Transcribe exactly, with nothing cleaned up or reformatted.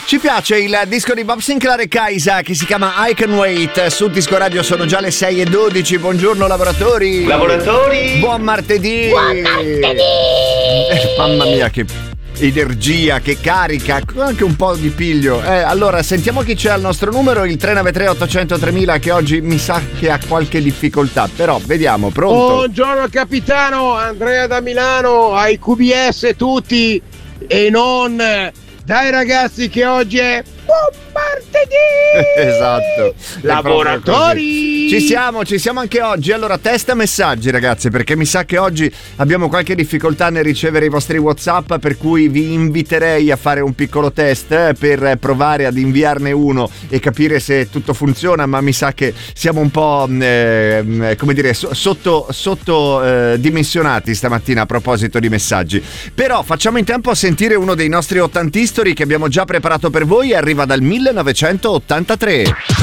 Ci piace il disco di Bob Sinclair e Kaisa che si chiama I Can Wait. Su Disco Radio sono già le sei e dodici. Buongiorno lavoratori. Lavoratori. Buon martedì. Buon martedì. Eh, mamma mia, che energia, che carica, anche un po' di piglio. Eh, allora sentiamo chi c'è al nostro numero, il tre nove tre otto zero zero tremila, che oggi mi sa che ha qualche difficoltà, però vediamo. Pronto? Buongiorno capitano, Andrea da Milano, ai Q B S tutti e non. Dai ragazzi che oggi è buon martedì. Esatto. Lavoratori. Ci siamo, ci siamo anche oggi. Allora testa messaggi ragazzi, perché mi sa che oggi abbiamo qualche difficoltà nel ricevere i vostri WhatsApp, per cui vi inviterei a fare un piccolo test eh, per provare ad inviarne uno e capire se tutto funziona, ma mi sa che siamo un po' eh, come dire so- sotto, sotto eh, dimensionati stamattina a proposito di messaggi. Però facciamo in tempo a sentire uno dei nostri ottantisti che abbiamo già preparato per voi e arriva dal millenovecentottantatré.